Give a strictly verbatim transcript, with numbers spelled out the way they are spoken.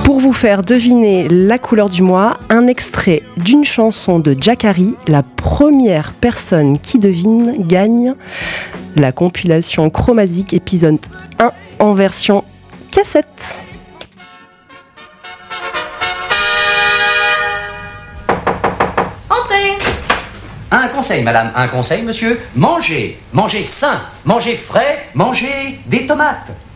Pour vous faire deviner la couleur du mois, un extrait d'une chanson de Jacari. La première personne qui devine gagne la compilation Chromazique épisode un en version cassette. Un conseil, madame, un conseil, monsieur. Mangez, mangez sain, mangez frais, mangez des tomates.